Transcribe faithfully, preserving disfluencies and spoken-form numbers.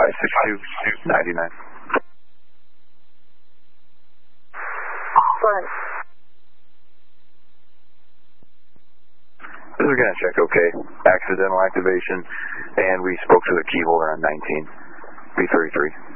five six two, nine nine. Thanks. This is going to check okay. Accidental activation, and we spoke to the key holder on nineteen. B thirty-three.